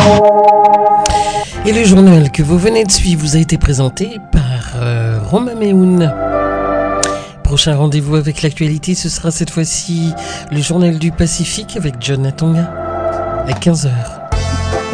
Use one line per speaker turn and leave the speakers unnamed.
Et le journal que vous venez de suivre vous a été présenté par Romain Méhoun. Prochain rendez-vous avec l'actualité, ce sera cette fois-ci le journal du Pacifique avec John Atonga à 15h.